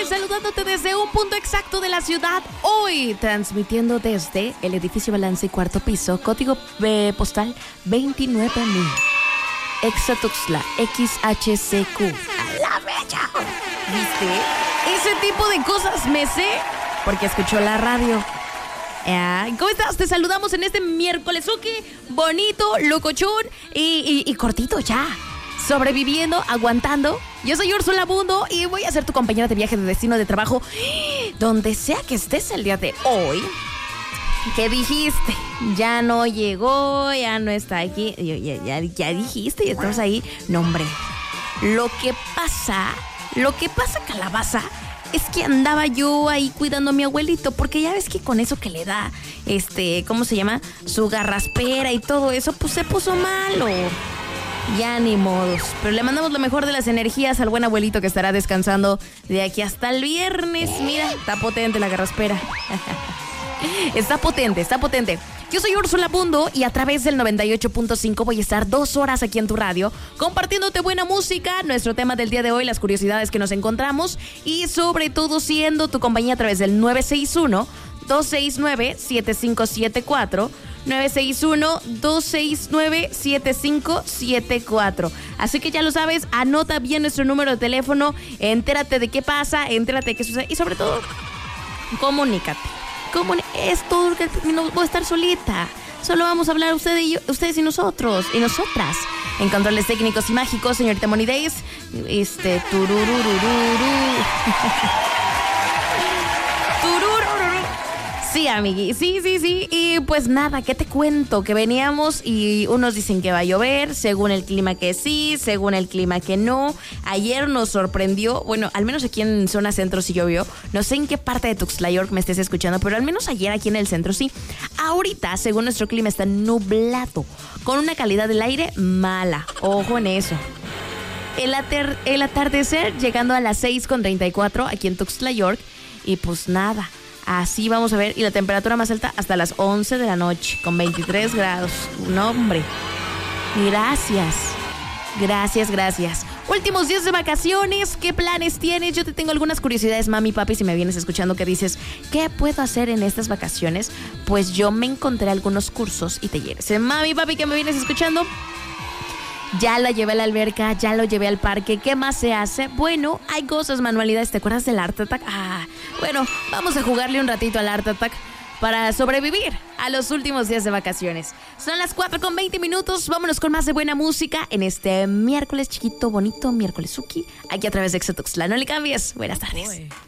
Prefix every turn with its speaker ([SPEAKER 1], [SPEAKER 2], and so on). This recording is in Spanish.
[SPEAKER 1] saludándote desde un punto exacto de la ciudad. Hoy transmitiendo desde el edificio Balance y cuarto piso, código postal 29000. Exatuxtla, XHCQ. ¡A la fecha! ¿Viste? Ese tipo de cosas me sé porque escuchó la radio. ¿Cómo estás? Te saludamos en este miércoles, bonito, locochón y cortito ya. Sobreviviendo, aguantando. Yo soy Úrsula Mundo y voy a ser tu compañera de viaje, de destino, de trabajo, donde sea que estés el día de hoy. ¿Qué dijiste? Ya no llegó, ya no está aquí. Ya dijiste, ya estamos ahí. No, hombre. Lo que pasa, calabaza, es que andaba yo ahí cuidando a mi abuelito, porque ya ves que con eso que le da, ¿cómo se llama? Su garraspera y todo eso, pues se puso malo. Ya ni modos. Pero le mandamos lo mejor de las energías al buen abuelito que estará descansando de aquí hasta el viernes. Mira, está potente la garraspera. Está potente. Yo soy Úrsula Mundo y a través del 98.5 voy a estar 2 horas aquí en tu radio compartiéndote buena música, nuestro tema del día de hoy, las curiosidades que nos encontramos y sobre todo siendo tu compañía a través del 961-269-7574, 961-269-7574. Así que ya lo sabes, anota bien nuestro número de teléfono, entérate de qué pasa, entérate de qué sucede y sobre todo, comunícate. Es todo que no voy a estar solita. Solo vamos a hablar ustedes y nosotros y nosotras. En controles técnicos y mágicos, señorita Moni Days. Sí, amigui, sí. Y pues nada, ¿qué te cuento? Que veníamos y unos dicen que va a llover, según el clima que sí, según el clima que no. Ayer nos sorprendió, bueno, al menos aquí en zona centro sí llovió. No sé en qué parte de Tuxtla York me estés escuchando, pero al menos ayer aquí en el centro sí. Ahorita, según nuestro clima, está nublado, con una calidad del aire mala. Ojo en eso. El atardecer llegando a las 6:34 aquí en Tuxtla York. Y pues nada. Así vamos a ver, y la temperatura más alta hasta las 11 de la noche, con 23 grados. No, hombre. Gracias. Últimos días de vacaciones, ¿qué planes tienes? Yo te tengo algunas curiosidades, mami, papi, si me vienes escuchando, que dices, ¿qué puedo hacer en estas vacaciones? Pues yo me encontré algunos cursos y talleres. Mami, papi, que me vienes escuchando, ya lo llevé a la alberca, ya lo llevé al parque. ¿Qué más se hace? Bueno, hay cosas, manualidades. ¿Te acuerdas del Art Attack? Bueno, vamos a jugarle un ratito al Art Attack para sobrevivir a los últimos días de vacaciones. Son las 4:20. Vámonos con más de buena música en este miércoles chiquito, bonito, miércoles suki, aquí a través de Exatuxtla. No le cambies. Buenas tardes.